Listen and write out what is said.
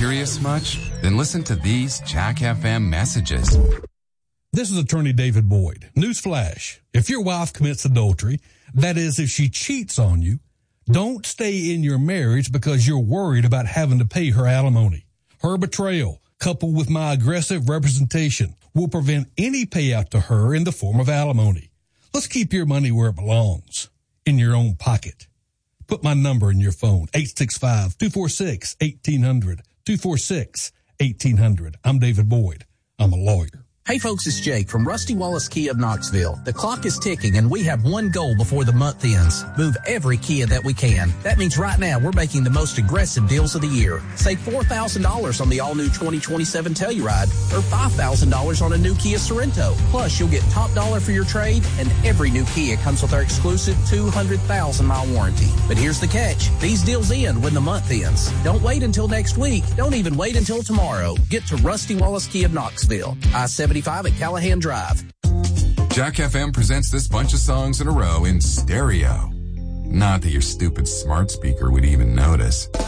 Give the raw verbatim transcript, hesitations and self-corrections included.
serious much? Then listen to these Jack F M messages. This is Attorney David Boyd. Newsflash. If your wife commits adultery, that is, if she cheats on you, don't stay in your marriage because you're worried about having to pay her alimony. Her betrayal, coupled with my aggressive representation, will prevent any payout to her in the form of alimony. Let's keep your money where it belongs, in your own pocket. Put my number in your phone, eight six five, two four six, one eight zero zero, two four six, one eight zero zero. I'm David Boyd. I'm a lawyer. Hey folks, it's Jake from Rusty Wallace Kia of Knoxville. The clock is ticking and we have one goal before the month ends. Move every Kia that we can. That means right now we're making the most aggressive deals of the year. Save four thousand dollars on the all-new twenty twenty-seven Telluride or five thousand dollars on a new Kia Sorento. Plus, you'll get top dollar for your trade and every new Kia comes with our exclusive two hundred thousand mile warranty. But here's the catch. These deals end when the month ends. Don't wait until next week. Don't even wait until tomorrow. Get to Rusty Wallace Kia of Knoxville. I seventy at Callahan Drive. Jack F M presents this bunch of songs in a row in stereo. Not that your stupid smart speaker would even notice.